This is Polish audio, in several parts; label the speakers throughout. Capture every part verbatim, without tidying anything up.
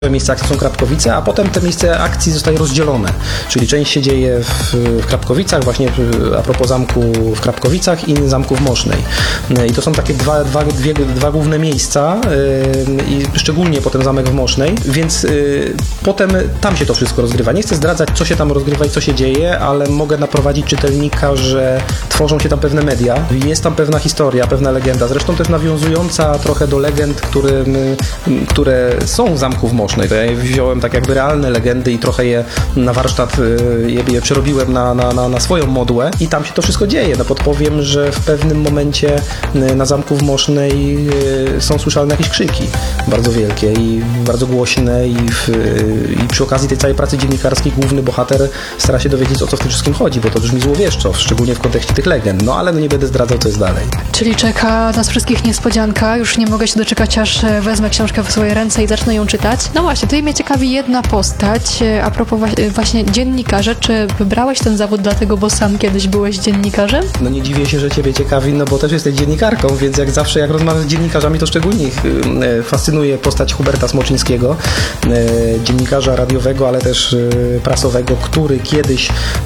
Speaker 1: Miejsce akcji są Krapkowice, a potem te miejsce akcji zostaje rozdzielone, czyli część się dzieje w, w Krapkowicach, właśnie a propos zamku w Krapkowicach i zamku w Mosznej. I to są takie dwa, dwa, dwie, dwa główne miejsca yy, i szczególnie potem zamek w Mosznej, więc yy, potem tam się to wszystko rozgrywa. Nie chcę zdradzać, co się tam rozgrywa i co się dzieje, ale mogę naprowadzić czytelnika, że tworzą się tam pewne media, jest tam pewna historia, pewna legenda, zresztą też nawiązująca trochę do legend, które, które są w zamku w Mosznej. To ja wziąłem tak jakby realne legendy i trochę je na warsztat je, je przerobiłem na, na, na, na swoją modłę i tam się to wszystko dzieje. No podpowiem, że w pewnym momencie na zamku w Mosznej są słyszalne jakieś krzyki bardzo wielkie i bardzo głośne i, w, i przy okazji tej całej pracy dziennikarskiej główny bohater stara się dowiedzieć, o co w tym wszystkim chodzi, bo to brzmi złowieszczo, szczególnie w kontekście tych legend. No ale no nie będę zdradzał, co jest dalej.
Speaker 2: Czyli czeka nas wszystkich niespodzianka. Już nie mogę się doczekać, aż wezmę książkę w swoje ręce i zacznę ją czytać. No właśnie, tutaj mnie ciekawi jedna postać. A propos właśnie dziennikarza. Czy wybrałeś ten zawód dlatego, bo sam kiedyś byłeś dziennikarzem?
Speaker 1: No nie dziwię się, że ciebie ciekawi, no bo też jesteś dziennikarką, więc jak zawsze, jak rozmawiam z dziennikarzami, to szczególnie ich fascynuje postać Huberta Smoczyńskiego, dziennikarza radiowego, ale też prasowego, który kiedyś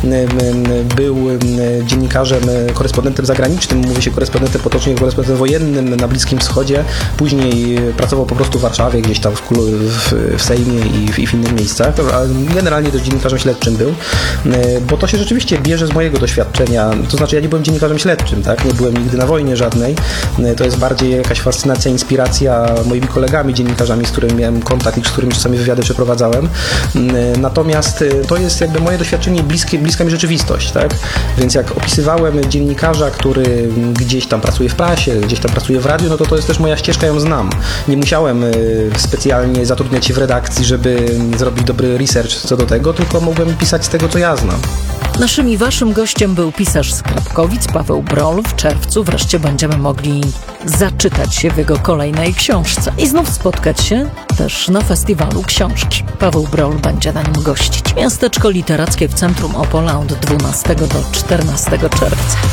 Speaker 1: był dziennikarzem, korespondentem zagranicznym, mówi się korespondentem potocznie, korespondentem wojennym na Bliskim Wschodzie, później pracował po prostu w Warszawie, gdzieś tam w, w, w Sejmie i w, i w innych miejscach, ale generalnie też dziennikarzem śledczym był, bo to się rzeczywiście bierze z mojego doświadczenia, to znaczy ja nie byłem dziennikarzem śledczym, tak, nie byłem nigdy na wojnie żadnej, to jest bardziej jakaś fascynacja, inspiracja moimi kolegami dziennikarzami, z którymi miałem kontakt i z którymi czasami wywiady przeprowadzałem, natomiast to jest jakby moje doświadczenie bliskie, bliska mi rzeczywistość, tak, więc jak opisywałem dziennikarza, który gdzieś tam pracuje w prasie, gdzieś tam pracuje w radiu, no to to jest też moja ścieżka, ją znam. Nie musiałem specjalnie zatrudniać się w redakcji, żeby zrobić dobry research co do tego, tylko mogłem pisać z tego, co ja znam.
Speaker 3: Naszym i waszym gościem był pisarz z Krapkowic, Paweł Broll. W czerwcu wreszcie będziemy mogli zaczytać się w jego kolejnej książce i znów spotkać się też na festiwalu książki. Paweł Broll będzie na nim gościć. Miasteczko literackie w centrum Opola od dwunastego do czternastego czerwca.